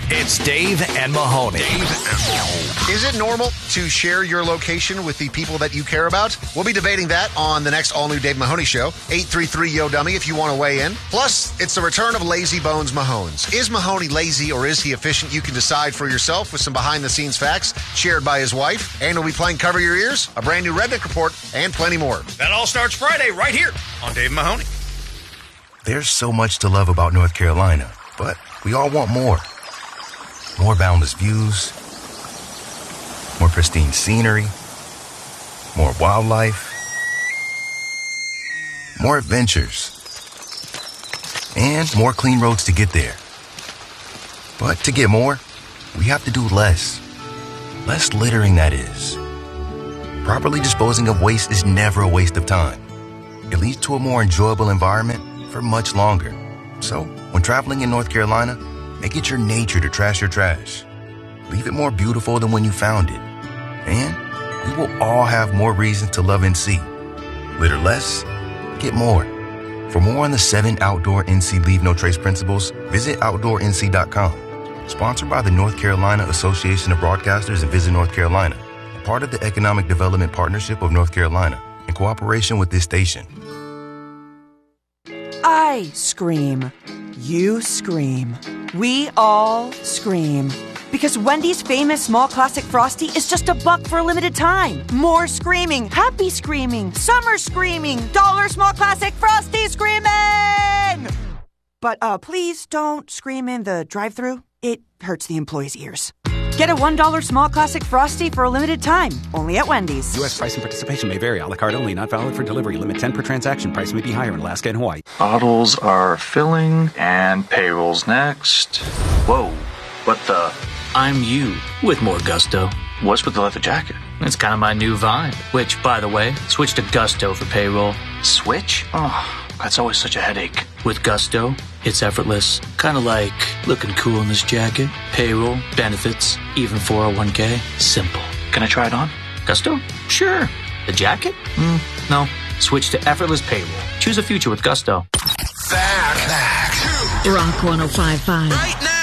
It's Dave and Mahoney. Is it normal to share your location with the people that you care about? We'll be debating that on the next all-new Dave Mahoney Show. 833-YO-DUMMY if you want to weigh in. Plus, it's the return of Lazy Bones Mahones. Is Mahoney lazy or is he efficient? You can decide for yourself with some behind-the-scenes facts shared by his wife. And we'll be playing Cover Your Ears, a brand new Redneck Report, and plenty more. That all starts Friday right here on Dave Mahoney. There's so much to love about North Carolina, but we all want more. More boundless views, more pristine scenery, more wildlife, more adventures, and more clean roads to get there. But to get more, we have to do less. Less littering, that is. Properly disposing of waste is never a waste of time. It leads to a more enjoyable environment for much longer. So, when traveling in North Carolina, make it your nature to trash your trash. Leave it more beautiful than when you found it. And we will all have more reasons to love NC. Litter less, get more. For more on the 7 outdoor NC Leave No Trace principles, visit OutdoorNC.com. Sponsored by the North Carolina Association of Broadcasters and Visit North Carolina. A part of the Economic Development Partnership of North Carolina. In cooperation with this station. I scream. You scream. We all scream. Because Wendy's famous small classic Frosty is just $1 for a limited time. More screaming, happy screaming, summer screaming, dollar small classic Frosty screaming! But please don't scream in the drive-thru. It hurts the employees' ears. Get a $1 small classic Frosty for a limited time. Only at Wendy's. U.S. price and participation may vary. A la carte only. Not valid for delivery. Limit 10 per transaction. Price may be higher in Alaska and Hawaii. Bottles are filling and payroll's next. Whoa. What the? I'm you with more gusto. What's with the leather jacket? It's kind of my new vibe. Which, by the way, switch to Gusto for payroll. Switch? Oh, that's always such a headache. With Gusto, it's effortless. Kind of like looking cool in this jacket. Payroll, benefits, even 401k. Simple. Can I try it on? Gusto? Sure. The jacket? No. Switch to effortless payroll. Choose a future with Gusto. Back to Rock 105.5. right now.